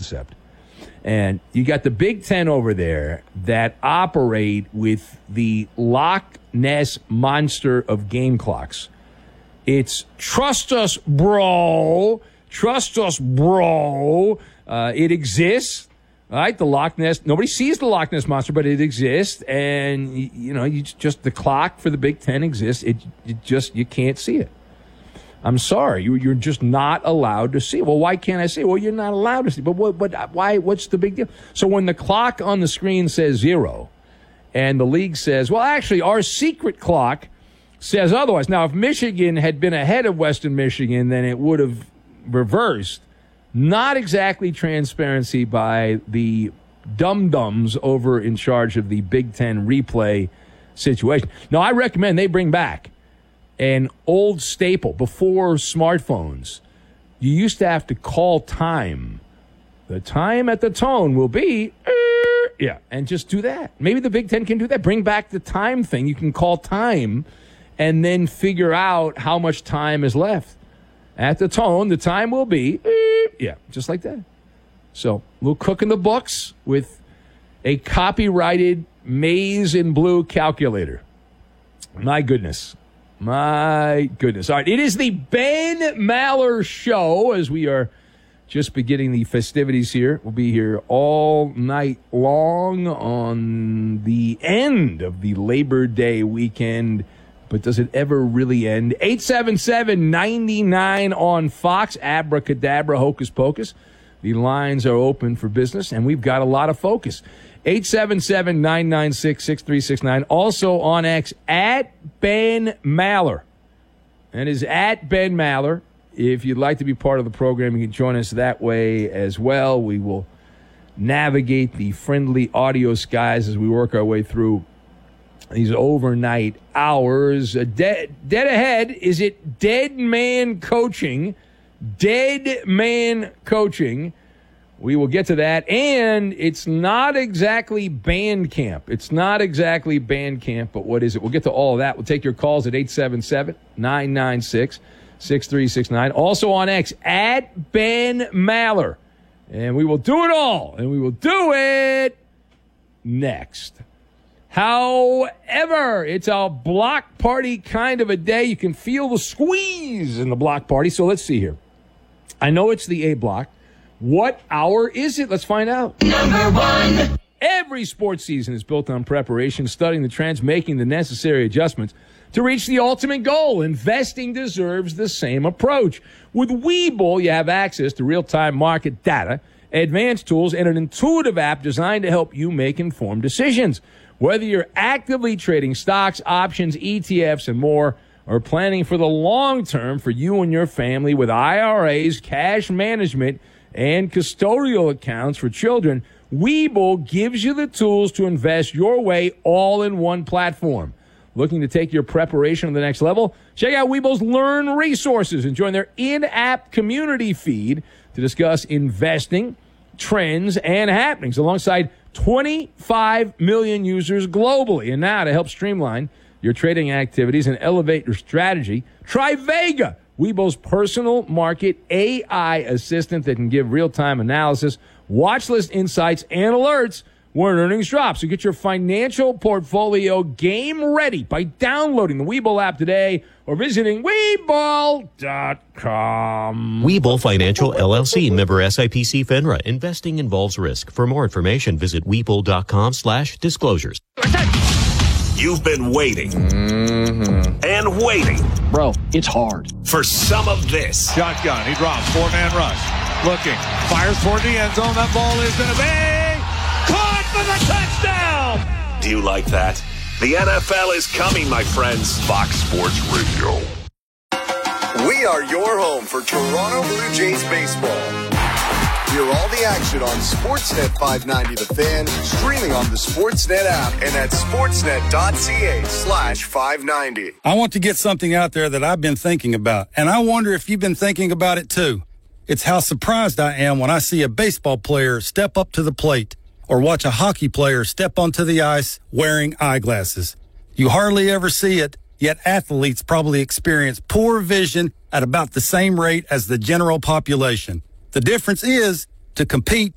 concept. And you got the Big Ten over there that operate with the Loch Ness monster of game clocks. It's trust us, bro. Trust us, bro. It exists, right? The Loch Ness. Nobody sees the Loch Ness monster, but it exists. And, you just the clock for the Big Ten exists. You can't see it. I'm sorry. You're just not allowed to see it. Well, why can't I see it? Well, you're not allowed to see it. But why? What's the big deal? So when the clock on the screen says 0 and the league says, well, actually, our secret clock says otherwise. Now, if Michigan had been ahead of Western Michigan, then it would have reversed. Not exactly transparency by the dum-dums over in charge of the Big Ten replay situation. Now, I recommend they bring back an old staple. Before smartphones, you used to have to call time. The time at the tone will be, and just do that. Maybe the Big Ten can do that. Bring back the time thing. You can call time and then figure out how much time is left. At the tone, the time will be, just like that. So we'll cook in the books with a copyrighted maize and blue calculator. My goodness. All right, it is the Ben Maller Show as we are just beginning the festivities here. We'll be here all night long on the end of the Labor Day weekend. But does it ever really end? 877-99 on Fox. Abracadabra, hocus pocus. The lines are open for business, and we've got a lot of focus. 877-996-6369. Also on X, at Ben Maller. And is at Ben Maller. If you'd like to be part of the program, you can join us that way as well. We will navigate the friendly audio skies as we work our way through these overnight hours. Dead ahead, is it Dead Man Coaching? Dead Man Coaching. We will get to that. And it's not exactly band camp. But what is it? We'll get to all of that. We'll take your calls at 877-996-6369. Also on X, at Ben Maller. And we will do it all. And we will do it next. However, it's a block party kind of a day. You can feel the squeeze in the block party. So let's see here. I know it's the A block. What hour is it? Let's find out. Number 1. Every sports season is built on preparation, studying the trends, making the necessary adjustments to reach the ultimate goal. Investing deserves the same approach. With Webull, you have access to real-time market data, advanced tools, and an intuitive app designed to help you make informed decisions. Whether you're actively trading stocks, options, ETFs, and more, or planning for the long term for you and your family with IRAs, cash management, and custodial accounts for children, Webull gives you the tools to invest your way all in one platform. Looking to take your preparation to the next level? Check out Webull's Learn resources and join their in-app community feed to discuss investing, trends, and happenings alongside 25 million users globally. And now to help streamline your trading activities and elevate your strategy, try Vega, Webull's personal market AI assistant that can give real-time analysis, watch list insights, and alerts when earnings drop. So get your financial portfolio game ready by downloading the Webull app today or visiting Webull.com. Webull Financial LLC, member SIPC FINRA. Investing involves risk. For more information, visit Webull.com/disclosures. You've been waiting and waiting. Bro, it's hard. For some of this. Shotgun, he drops, 4-man rush. Looking, fires toward the end zone. That ball is going to be caught for the touchdown. Do you like that? The NFL is coming, my friends. Fox Sports Radio. We are your home for Toronto Blue Jays baseball. Hear all the action on Sportsnet 590 The Fan, streaming on the Sportsnet app and at sportsnet.ca/590. I want to get something out there that I've been thinking about, and I wonder if you've been thinking about it too. It's how surprised I am when I see a baseball player step up to the plate or watch a hockey player step onto the ice wearing eyeglasses. You hardly ever see it, yet athletes probably experience poor vision at about the same rate as the general population. The difference is, to compete,